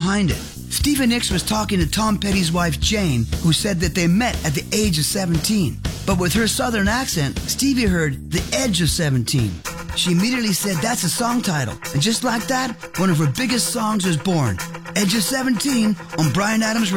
behind it. Stevie Nicks was talking to Tom Petty's wife Jane, who said that they met at the age of 17. But with her southern accent, Stevie heard The Edge of 17. She immediately said that's a song title. And just like that, one of her biggest songs was born. Edge of 17 on Bryan Adams Radio.